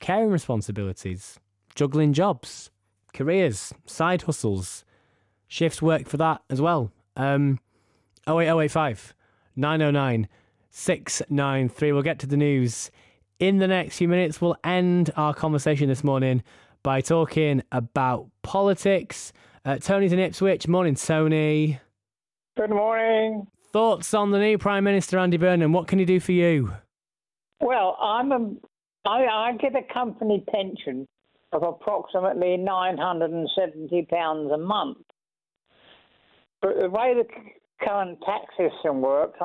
caring responsibilities, juggling jobs, careers, side hustles, shifts work for that as well. 08085 909 693. We'll get to the news in the next few minutes. We'll end our conversation this morning by talking about politics. Tony's in Ipswich. Morning, Tony. Good morning. Thoughts on the new Prime Minister, Andy Burnham? What can he do for you? Well, I get a company pension of approximately £970 a month. But the way the current tax system works,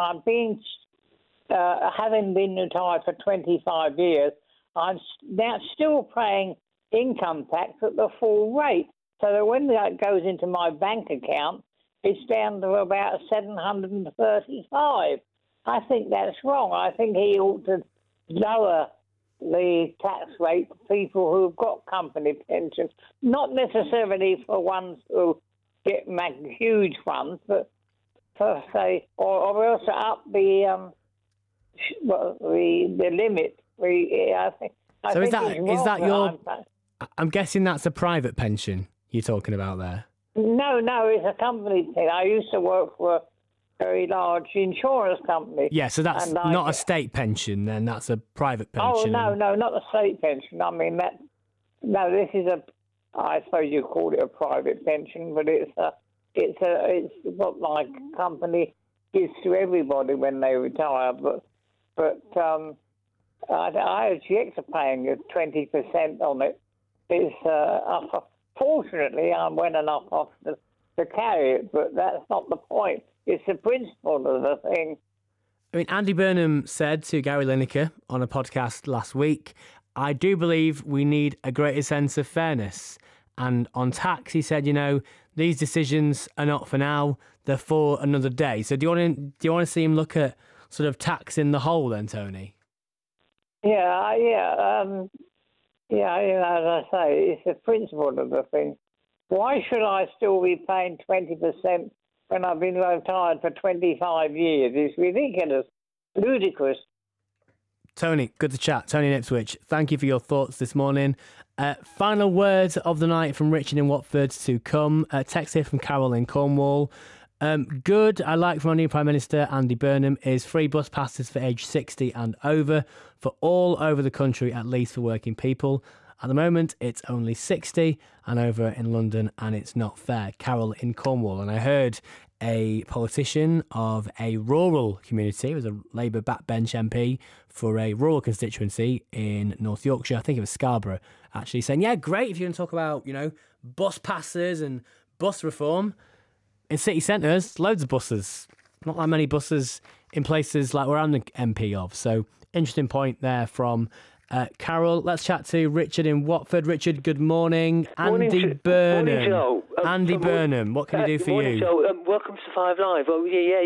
having been retired for 25 years, I'm now still paying income tax at the full rate. So that when that goes into my bank account, it's down to about 735. I think that's wrong. I think he ought to lower the tax rate for people who've got company pensions, not necessarily for ones who get huge ones, but for say, or else up the limit. Is that your? I'm guessing that's a private pension you're talking about there. No, it's a company thing. I used to work for a very large insurance company. Yeah, so that's not a state pension then, that's a private pension. Oh, no, not a state pension. I mean, this is I suppose you call it a private pension, but it's what my company gives to everybody when they retire. But IOGX are paying 20% on it. It's fortunately, I'm well enough off to carry it, but that's not the point. It's the principle of the thing. I mean, Andy Burnham said to Gary Lineker on a podcast last week, I do believe we need a greater sense of fairness. And on tax, he said, these decisions are not for now, they're for another day. So do you want to see him look at sort of tax in the whole then, Tony? Yeah. As I say, it's the principle of the thing. Why should I still be paying 20% when I've been retired for 25 years? It's ridiculous, ludicrous. Tony, good to chat. Tony in Ipswich, thank you for your thoughts this morning. Final words of the night from Richard in Watford to come. Text here from Carol in Cornwall. Good, I like from our new Prime Minister, Andy Burnham, is free bus passes for age 60 and over for all over the country, at least for working people. At the moment, it's only 60 and over in London, and it's not fair. Carol in Cornwall. And I heard a politician of a rural community, it was a Labour backbench MP for a rural constituency in North Yorkshire, I think it was Scarborough, actually saying, yeah, great if you can talk about, bus passes and bus reform. In city centres, loads of buses. Not that many buses in places like where I'm the MP of. So, interesting point there from Carol. Let's chat to Richard in Watford. Richard, good morning. Andy Burnham. Morning, Joe. Andy Burnham, what can he do for morning, you? Joe. Welcome to Five Live. Oh,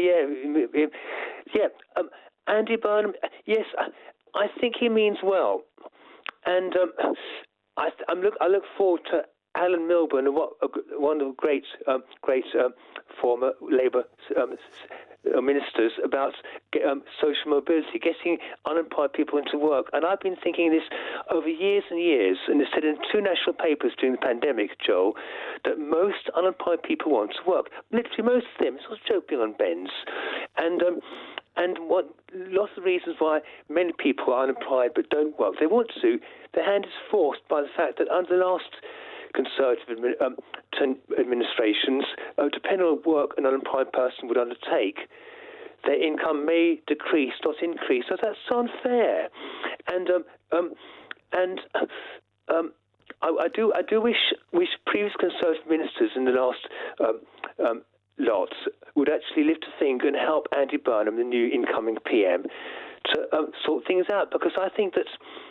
yeah. Andy Burnham, yes, I think he means well. And I look forward to Alan Milburn, one of the great former Labour ministers, about social mobility, getting unemployed people into work. And I've been thinking this over years and years, and it's said in 2 national papers during the pandemic, Joel, that most unemployed people want to work. Literally most of them. It's not joking on Ben's. And lots of reasons why many people are unemployed but don't work. They want to. Their hand is forced by the fact that under the last Conservative administrations, depending on work an unemployed person would undertake, their income may decrease, not increase. So that's so unfair. I do wish previous Conservative ministers in the last lots would actually lift a finger and help Andy Burnham, the new incoming PM, to sort things out, because I think that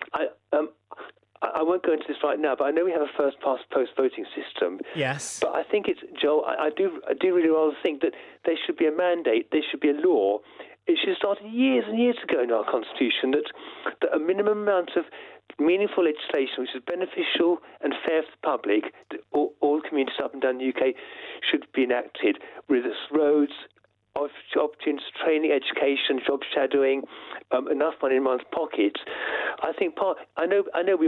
I won't go into this right now, but I know we have a first-past-post voting system. Yes. But I think it's, Joel, I do really rather think that there should be a mandate, there should be a law. It should have started years and years ago in our Constitution that a minimum amount of meaningful legislation which is beneficial and fair for the public, all communities up and down the UK, should be enacted. Whether it's roads, opportunities, training, education, job shadowing, enough money in one's pockets. I know we